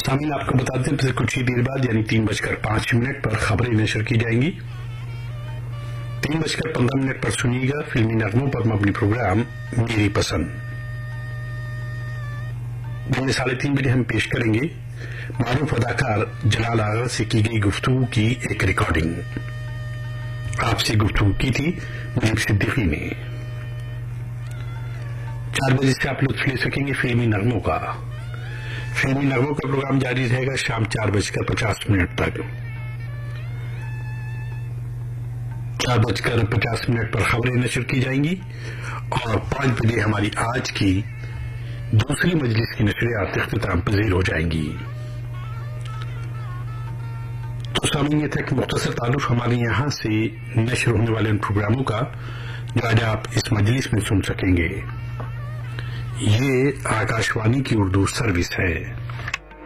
سامعین آپ کو بتاتے ہیں کچھ ہی دیر بعد یعنی 3:05 پر خبریں نشر کی جائیں گی. 3:15 پر سنیے گا فلمی نغموں پر مبنی پروگرام میری پسند. 3:30 بجے ہم پیش کریں گے معروف اداکار جلال آغا سے کی گئی گفتگو کی ایک ریکارڈنگ. آپ سے گفتگو کی تھی مجیب صدیقی نے. 4 بجے سے آپ لطف لے سکیں گے فلمی نغموں کا. فلمی نغموں کا پروگرام جاری رہے گا شام 4:50 تک. 4:50 پر خبریں نشر کی جائیں گی اور 5 بجے ہماری آج کی دوسری مجلس کی نشریات اختتام پذیر ہو جائیں گی. تو سامعین یہ تھا کہ مختصر تعارف ہمارے یہاں سے نشر ہونے والے ان پروگراموں کا جو آج آپ اس مجلس میں سن سکیں گے. یہ آکاشوانی کی اردو سروس ہے.